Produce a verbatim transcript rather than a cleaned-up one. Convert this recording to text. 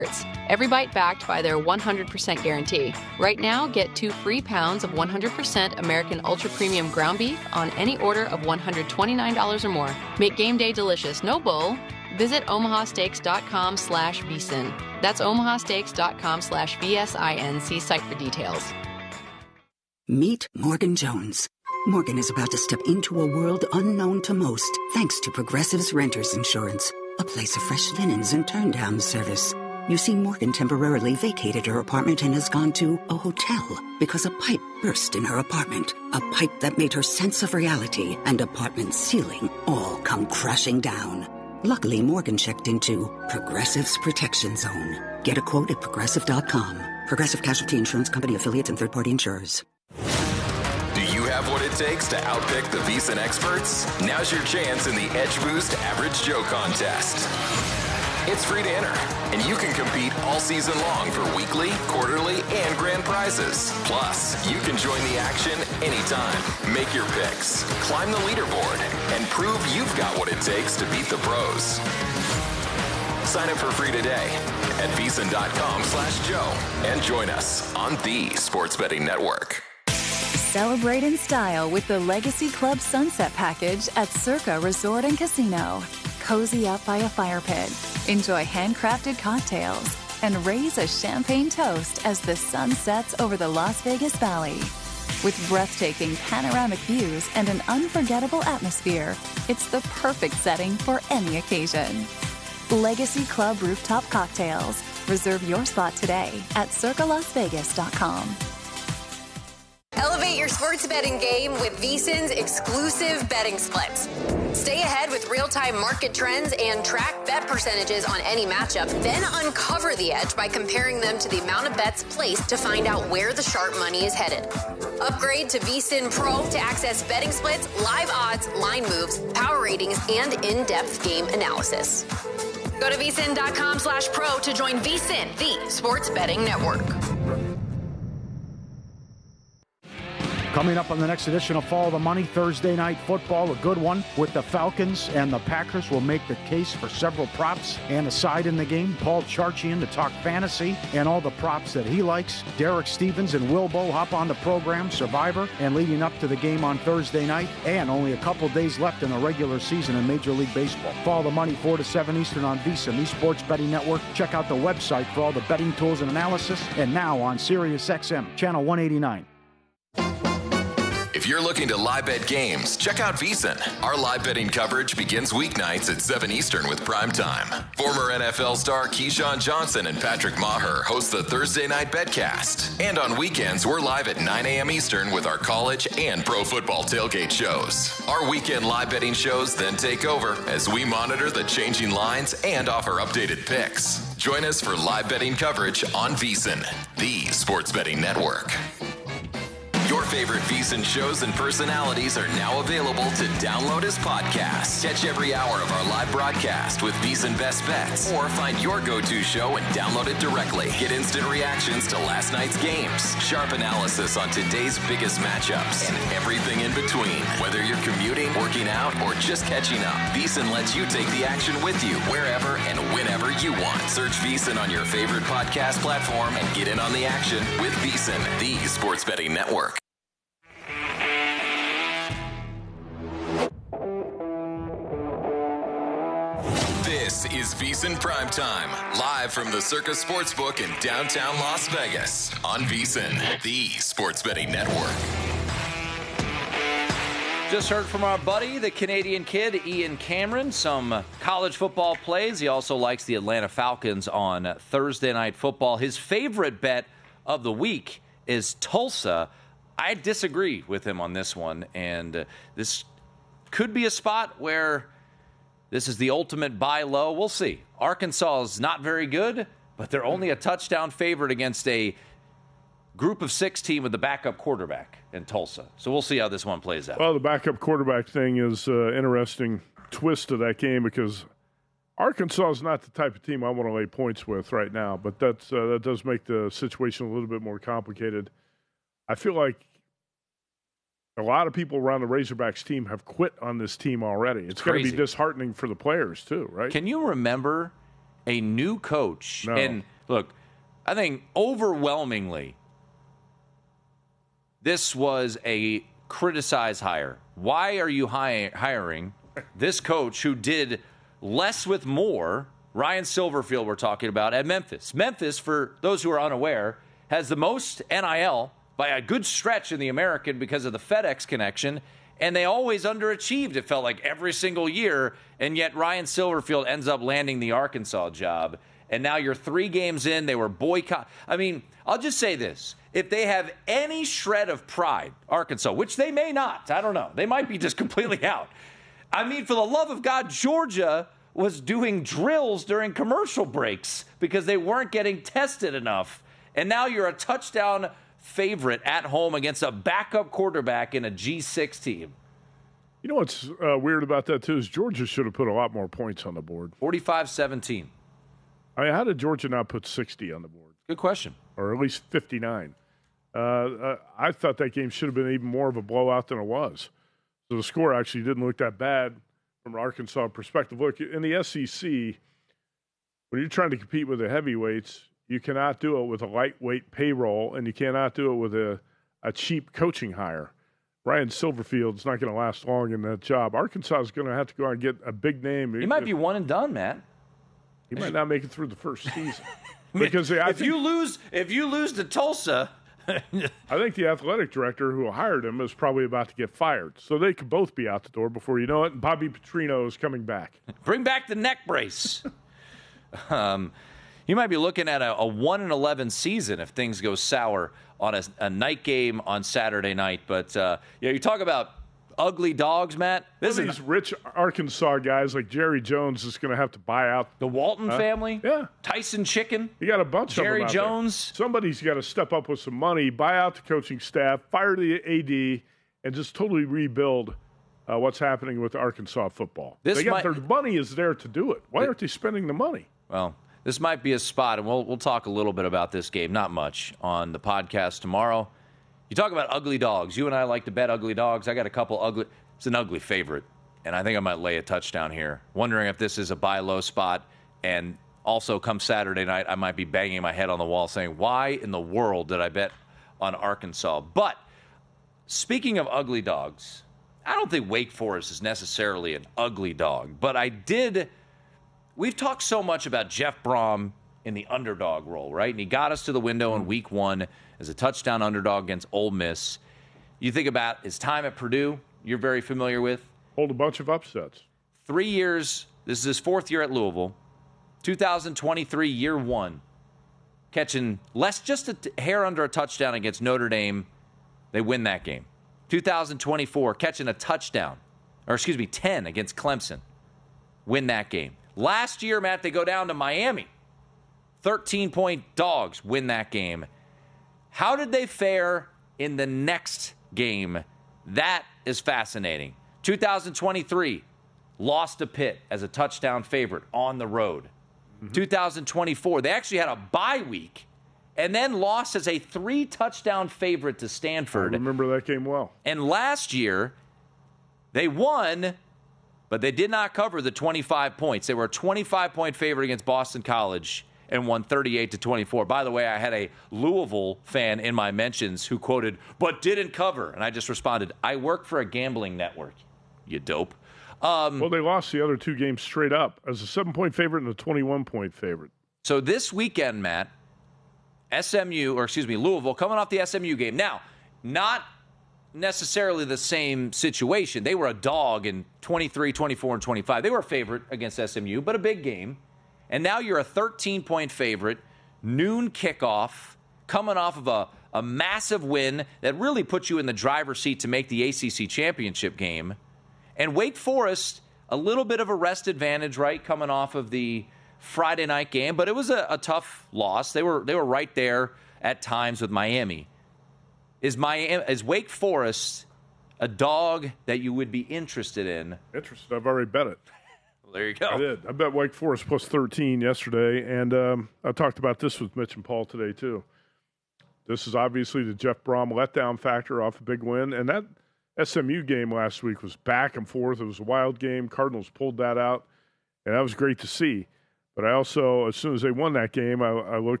Every bite backed by their one hundred percent guarantee. Right now, get two free pounds of one hundred percent American Ultra Premium ground beef on any order of one hundred twenty-nine dollars or more. Make game day delicious, no bull. Visit omahasteaks.com slash vsin. That's omahasteaks.com slash V-S-I-N-C site for details. Meet Morgan Jones. Morgan is about to step into a world unknown to most, thanks to Progressive's Renters Insurance, a place of fresh linens and turn-down service. You see, Morgan temporarily vacated her apartment and has gone to a hotel because a pipe burst in her apartment. A pipe that made her sense of reality and apartment ceiling all come crashing down. Luckily, Morgan checked into Progressive's Protection Zone. Get a quote at progressive dot com. Progressive Casualty Insurance Company affiliates and third-party insurers. Do you have what it takes to outpick the VSiN experts? Now's your chance in the Edge Boost Average Joe contest. It's free to enter, and you can compete all season long for weekly, quarterly, and grand prizes. Plus, you can join the action anytime. Make your picks, climb the leaderboard, and prove you've got what it takes to beat the pros. Sign up for free today at vsin.com slash Joe and join us on the Sports Betting Network. Celebrate in style with the Legacy Club Sunset Package at Circa Resort and Casino. Cozy up by a fire pit, enjoy handcrafted cocktails, and raise a champagne toast as the sun sets over the Las Vegas Valley. With breathtaking panoramic views and an unforgettable atmosphere, it's the perfect setting for any occasion. Legacy Club Rooftop Cocktails. Reserve your spot today at circa las vegas dot com. Elevate your sports betting game with VSiN's exclusive betting splits. Stay ahead with real-time market trends and track bet percentages on any matchup. Then uncover the edge by comparing them to the amount of bets placed to find out where the sharp money is headed. Upgrade to VSiN Pro to access betting splits, live odds, line moves, power ratings, and in-depth game analysis. Go to vsin.com slash pro to join VSiN, the sports betting network. Coming up on the next edition of Follow the Money, Thursday Night Football, a good one with the Falcons and the Packers will make the case for several props and a side in the game. Paul Charchian to talk fantasy and all the props that he likes. Derek Stevens and Wilbo hop on the program, Survivor, and leading up to the game on Thursday night. And only a couple days left in the regular season in Major League Baseball. Follow the Money four to seven Eastern on VSiN, the Sports Betting Network. Check out the website for all the betting tools and analysis. And now on Sirius X M, channel one eighty-nine. If you're looking to live bet games, check out VSiN. Our live betting coverage begins weeknights at seven Eastern with Prime Time. Former N F L star Keyshawn Johnson and Patrick Maher host the Thursday Night Betcast. And on weekends, we're live at nine a.m. Eastern with our college and pro football tailgate shows. Our weekend live betting shows then take over as we monitor the changing lines and offer updated picks. Join us for live betting coverage on VSiN, the Sports Betting Network. Your favorite VSiN shows and personalities are now available to download as podcasts. Catch every hour of our live broadcast with VSiN Best Bets, or find your go-to show and download it directly. Get instant reactions to last night's games, sharp analysis on today's biggest matchups, and everything in between. Whether you're commuting, working out, or just catching up, VSiN lets you take the action with you wherever and whenever you want. Search VSiN on your favorite podcast platform and get in on the action with VSiN, the Sports Betting Network. This is VSiN Primetime, live from the Circa Sportsbook in downtown Las Vegas on VSiN, the Sports Betting Network. Just heard from our buddy, the Canadian kid, Ian Cameron, some college football plays. He also likes the Atlanta Falcons on Thursday Night Football. His favorite bet of the week is Tulsa. I disagree with him on this one, and uh, this could be a spot where this is the ultimate buy low. We'll see. Arkansas is not very good, but they're only a touchdown favorite against a group of six team with the backup quarterback in Tulsa. So we'll see how this one plays out. Well, the backup quarterback thing is an uh, interesting twist to that game because Arkansas is not the type of team I want to lay points with right now, but that's, uh, that does make the situation a little bit more complicated. I feel like a lot of people around the Razorbacks team have quit on this team already. It's, it's going to be disheartening for the players too, right? Can you remember a new coach. No. And look, I think overwhelmingly, this was a criticized hire. Why are you hi- hiring this coach who did less with more? Ryan Silverfield we're talking about at Memphis. Memphis, for those who are unaware, has the most N I L by a good stretch in the American because of the FedEx connection, and they always underachieved, it felt like, every single year, and yet Ryan Silverfield ends up landing the Arkansas job, and now you're three games in, they were boycott. I mean, I'll just say this. If they have any shred of pride, Arkansas, which they may not, I don't know. They might be just completely out. I mean, for the love of God, Georgia was doing drills during commercial breaks because they weren't getting tested enough. And now you're a touchdown favorite at home against a backup quarterback in a G six team. You know what's uh, weird about that, too, is Georgia should have put a lot more points on the board. forty-five seventeen. I mean, how did Georgia not put sixty on the board? Good question. Or at least fifty-nine. Uh, uh, I thought that game should have been even more of a blowout than it was. So the score actually didn't look that bad from an Arkansas perspective. Look, in the S E C, when you're trying to compete with the heavyweights, you cannot do it with a lightweight payroll, and you cannot do it with a, a cheap coaching hire. Ryan Silverfield's not going to last long in that job. Arkansas is going to have to go out and get a big name. He might be one and done, Matt. He might not make it through the first season. Because I if think, you lose, if you lose to Tulsa, I think the athletic director who hired him is probably about to get fired. So they could both be out the door before you know it. And Bobby Petrino is coming back. Bring back the neck brace. um, you might be looking at a, a one and eleven season if things go sour on a, a night game on Saturday night. But uh, yeah, you talk about ugly dogs, Matt. This One of is these rich Arkansas guys like Jerry Jones is going to have to buy out the Walton huh? family. Yeah, Tyson Chicken. You got a bunch Jerry of them. Jerry Jones. Somebody's got to step up with some money, buy out the coaching staff, fire the A D, and just totally rebuild uh, what's happening with Arkansas football. This they got might, their money is there to do it. Why aren't they spending the money? Well, this might be a spot, and we'll we'll talk a little bit about this game, not much, on the podcast tomorrow. You talk about ugly dogs. You and I like to bet ugly dogs. I got a couple ugly. It's an ugly favorite, and I think I might lay a touchdown here. Wondering if this is a buy low spot, and also come Saturday night, I might be banging my head on the wall saying, why in the world did I bet on Arkansas? But speaking of ugly dogs, I don't think Wake Forest is necessarily an ugly dog, but I did. We've talked so much about Jeff Brom in the underdog role, right? And he got us to the window in week one as a touchdown underdog against Ole Miss. You think about his time at Purdue, you're very familiar with. Hold a bunch of upsets. Three years, this is his fourth year at Louisville. two thousand twenty-three, year one. Catching less, just a t- hair under a touchdown against Notre Dame. They win that game. two thousand twenty-four, catching a touchdown, or excuse me, ten against Clemson. Win that game. Last year, Matt, they go down to Miami. thirteen-point dogs win that game. How did they fare in the next game? That is fascinating. two thousand twenty-three, lost to Pitt as a touchdown favorite on the road. Mm-hmm. two thousand twenty-four, they actually had a bye week and then lost as a three-touchdown favorite to Stanford. I remember that game well. And last year, they won, but they did not cover the twenty-five points. They were a twenty-five point favorite against Boston College and won thirty-eight to twenty-four. By the way, I had a Louisville fan in my mentions who quoted, but didn't cover. And I just responded, I work for a gambling network, you dope. Um, well, they lost the other two games straight up as a seven-point favorite and a twenty-one point favorite. So this weekend, Matt, S M U, or excuse me, Louisville, coming off the S M U game. Now, not necessarily the same situation. They were a dog in twenty-three, twenty-four, and twenty-five. They were a favorite against S M U, but a big game. And now you're a thirteen-point favorite, noon kickoff, coming off of a, a massive win that really puts you in the driver's seat to make the A C C championship game. And Wake Forest, a little bit of a rest advantage, right, coming off of the Friday night game, but it was a, a tough loss. They were they were right there at times with Miami. Is Miami is Wake Forest a dog that you would be interested in? Interested. I've already bet it. Well, there you go. I did. I bet Wake Forest plus thirteen yesterday, and um, I talked about this with Mitch and Paul today too. This is obviously the Jeff Brom letdown factor off a big win, and that S M U game last week was back and forth. It was a wild game. Cardinals pulled that out, and that was great to see. But I also, as soon as they won that game, I, I looked